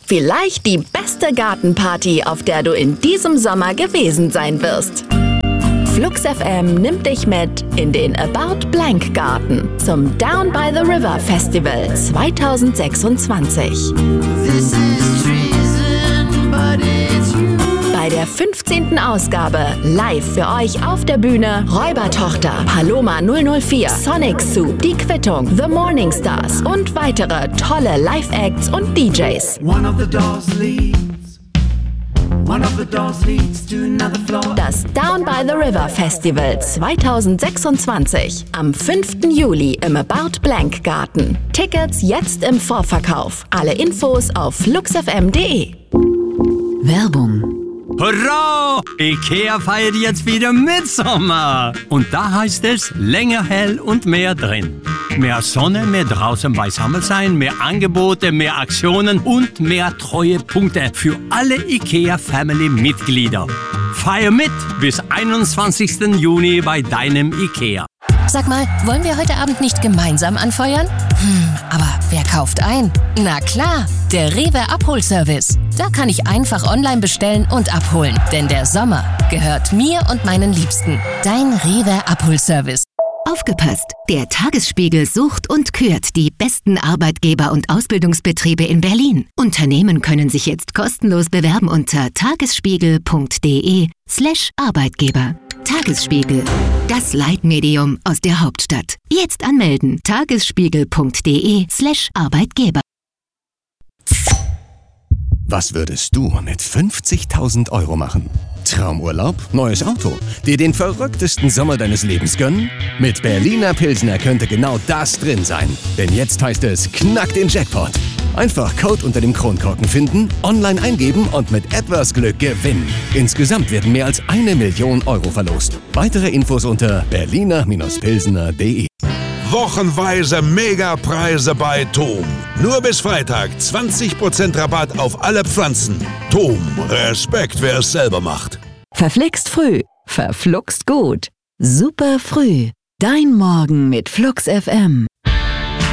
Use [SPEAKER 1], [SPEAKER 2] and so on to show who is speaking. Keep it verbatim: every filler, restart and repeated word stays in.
[SPEAKER 1] Vielleicht die beste Gartenparty, auf der du in diesem Sommer gewesen sein wirst. Flux F M nimmt dich mit in den About Blank Garten zum Down by the River Festival zwanzig sechsundzwanzig. Bei der fünfzehnten Ausgabe live für euch auf der Bühne Räubertochter, Paloma null null vier, Sonic Soup, Die Quittung, The Morning Stars und weitere tolle Live-Acts und D Js.
[SPEAKER 2] One of the doors leads, one of the doors leads to another floor.
[SPEAKER 1] Das Down by the River Festival zwanzig sechsundzwanzig am fünften Juli im About Blank Garten. Tickets jetzt im Vorverkauf. Alle Infos auf flux f m punkt d e.
[SPEAKER 3] Werbung.
[SPEAKER 4] Hurra! IKEA feiert jetzt wieder Mitsommer. Und da heißt es länger hell und mehr drin. Mehr Sonne, mehr draußen beisammen sein, mehr Angebote, mehr Aktionen und mehr Treuepunkte für alle IKEA-Family-Mitglieder. Feier mit bis einundzwanzigsten Juni bei deinem IKEA.
[SPEAKER 5] Sag mal, wollen wir heute Abend nicht gemeinsam anfeuern? Hm, aber wer kauft ein? Na klar, der Rewe Abholservice. Da kann ich einfach online bestellen und abholen. Denn der Sommer gehört mir und meinen Liebsten. Dein Rewe Abholservice.
[SPEAKER 3] Aufgepasst! Der Tagesspiegel sucht und kürt die besten Arbeitgeber und Ausbildungsbetriebe in Berlin. Unternehmen können sich jetzt kostenlos bewerben unter tagesspiegel punkt d e slash Arbeitgeber. Tagesspiegel, das Leitmedium aus der Hauptstadt. Jetzt anmelden. tagesspiegel punkt d e slash Arbeitgeber.
[SPEAKER 6] Was würdest du mit fünfzigtausend Euro machen? Traumurlaub? Neues Auto? Dir den verrücktesten Sommer deines Lebens gönnen? Mit Berliner Pilsner könnte genau das drin sein. Denn jetzt heißt es Knack den Jackpot. Einfach Code unter dem Kronkorken finden, online eingeben und mit etwas Glück gewinnen. Insgesamt werden mehr als eine Million Euro verlost. Weitere Infos unter berliner Pilsner punkt d e.
[SPEAKER 7] Wochenweise Megapreise bei Thom. Nur bis Freitag zwanzig Prozent Rabatt auf alle Pflanzen. Thom, Respekt, wer es selber macht.
[SPEAKER 3] Verflixt früh, verfluxt gut. Super früh. Dein Morgen mit Flux F M.